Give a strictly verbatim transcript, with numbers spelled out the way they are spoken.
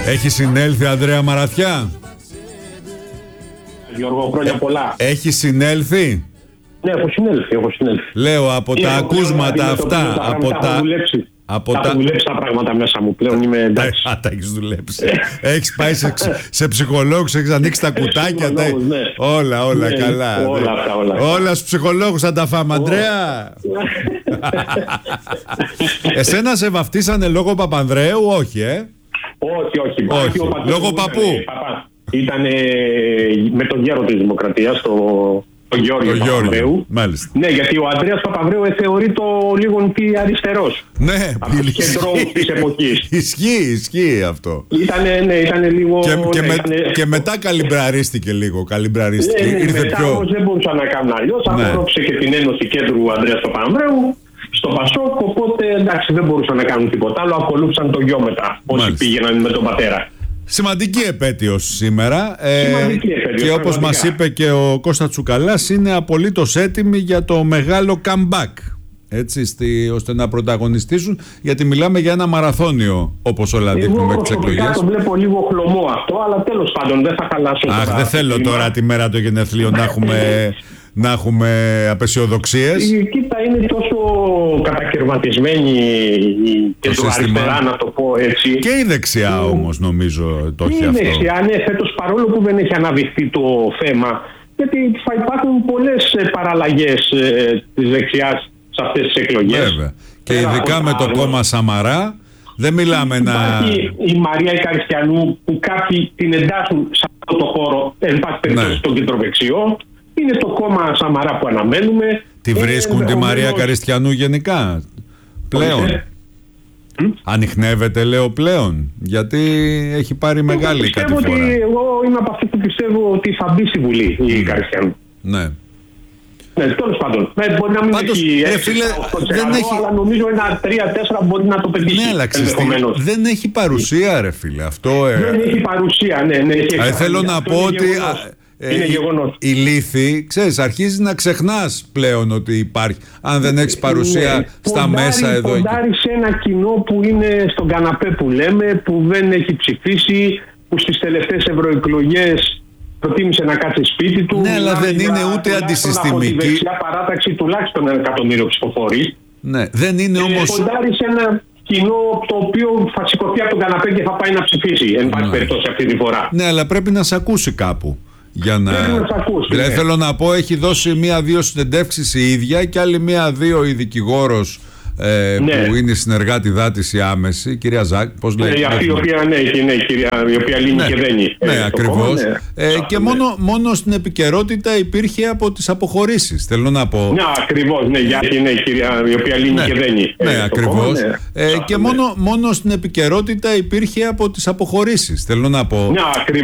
Έχει συνέλθει Ανδρέα Μαραθιά? Γιώργο, χρόνια πολλά. Έχει συνέλθει? Ναι, έχω συνέλθει, έχω συνέλθει. Λέω από τα ακούσματα αυτά, από τα... Από τα έχω δουλέψει τα πράγματα μέσα μου πλέον, είμαι εντάξει. Α, τα έχεις δουλέψει. Έχεις πάει σε, σε ψυχολόγους, έχεις ανοίξει τα κουτάκια. Ναι. Όλα, όλα ναι, καλά. Όλα, ναι. αυτά, όλα. Όλα στους ψυχολόγους θα τα φάμε, Ανδρέα. Εσένα σε βαφτίσανε λόγω Παπανδρέου, όχι, ε? Όχι, όχι. όχι. όχι. Λόγω παππού. Ήταν με τον γέρο της Δημοκρατίας, το... Ο Γιώργος Παπανδρέου. Μάλιστα. Ναι, γιατί ο Ανδρέας Παπανδρέου θεωρεί το λίγο τι αριστερός. Ναι, από τους κεντρώους της εποχής. Ισχύει, ισχύει αυτό. Ήτανε, ναι, ήτανε λίγο... Και, ναι, και, με, ήτανε... και μετά καλυμπραρίστηκε λίγο, καλυμπραρίστηκε. Ναι, ναι, ήρθε μετά πιο... όμως δεν μπορούσαν να κάνουν αλλιώς. Ναι. Απορρόψε και την Ένωση Κέντρου Ανδρέας Παπανδρέου στο Πασόκ, οπότε εντάξει δεν μπορούσαν να κάνουν τίποτα άλλο. Ακολούθησαν το γιο μετά, όσοι πήγαιναν με τον πατέρα. Σημαντική επέτειος σήμερα. Σημαντική ε, επέτειος, και όπως μας είπε και ο Κώστας Τσουκαλάς, είναι απολύτως έτοιμοι για το μεγάλο comeback. Έτσι, στη, ώστε να πρωταγωνιστήσουν, γιατί μιλάμε για ένα μαραθώνιο, όπως όλα δείχνουν μέχρι τις εκλογές. Εγώ το βλέπω λίγο χλωμό αυτό, αλλά τέλος πάντων δεν θα χαλάσω. Αχ, δεν θέλω τώρα τη μέρα των γενεθλίων να έχουμε... να έχουμε απεσιοδοξίες. Κοίτα, είναι τόσο κατακαιρματισμένη η κεντροαριστερά, να το πω έτσι. Και η δεξιά που... όμως νομίζω το έχει η αυτό. Η δεξιά, ναι, φέτος, παρόλο που δεν έχει αναδειχθεί το θέμα, γιατί θα υπάρχουν πολλές παραλλαγές ε, της δεξιάς σε αυτές τις εκλογές. Βέβαια. Και ειδικά με το κόμμα Σαμαρά. Δεν μιλάμε να... Υπάρχει η Μαρία Ικαριστιανού που κάποιοι την εντάσσουν σε αυτό το χώρο, εν πάση περιπτώσει ναι. στον κεντροδεξιό. Είναι το κόμμα Σαμαρά που αναμένουμε. Τη βρίσκουν ε, τη Μαρία Καριστιανού γενικά πλέον? Ε, Ανιχνεύεται, λέω, πλέον, γιατί έχει πάρει εγώ μεγάλη κατηφορά. Ότι εγώ είμαι από αυτοί που πιστεύω ότι θα μπει στη Βουλή η mm. Καριστιανού. Ναι. Ναι, τέλος πάντων. Ε, μπορεί να μην Πάντως, έχει ε, φίλε, δεν έχει... αλλά νομίζω ένα τρία τέσσερα μπορεί να το πετύχει. Ναι, αλλά δεν έχει παρουσία, ρε φίλε. Αυτό, ε... Δεν έχει παρουσία, ναι. ναι έχει ε, θέλω να πω ότι... Ε, είναι γεγονός. Η λύθη, ξέρεις, αρχίζει να ξεχνάς πλέον ότι υπάρχει. Αν δεν έχεις παρουσία ναι, στα ποντάρει, μέσα εδώ. Ποντάρει σε ένα κοινό που είναι στον καναπέ που λέμε, που δεν έχει ψηφίσει, που στις τελευταίες ευρωεκλογές προτίμησε να κάτσει σπίτι του. Ναι, αλλά δεν είναι ούτε αντισυστημική. Από τη δεξιά παράταξη τουλάχιστον ένα εκατομμύριο ψηφοφορείς. Ναι, δεν είναι όμως... Ποντάρει σε ένα κοινό το οποίο θα σηκωθεί από τον καναπέ και θα πάει να ψηφίσει, εν πάση περιπτώσει αυτή τη φορά. Ναι, αλλά πρέπει να σε ακούσει κάπου. Για να... ακούσει, δηλαδή ναι. θέλω να πω, έχει δώσει μία-δύο συνεντεύξεις η ίδια και άλλη μία-δύο η δικηγόρος ε, ναι. που είναι συνεργάτη δάτης η άμεση, η κυρία Ζάκ, πώς λέει. Ναι, αυτή η οποία, ναι, ναι, κυρία, η οποία λύνει ναι. και δένει. Ναι, ε, ακριβώς. Ναι. Ε, και ναι. μόνο, μόνο στην επικαιρότητα υπήρχε από τις αποχωρήσεις, θέλω να πω. Ναι, ακριβώς, ναι, γιατί ναι, η κυρία, η οποία λύνει ναι. και δένει. Ναι, ε, ακριβώς. Ναι. Ε, και ναι. μόνο, μόνο στην επικαιρότητα υπήρχε από τις αποχωρήσεις, θέλω να πω. Ναι, ακριβώς.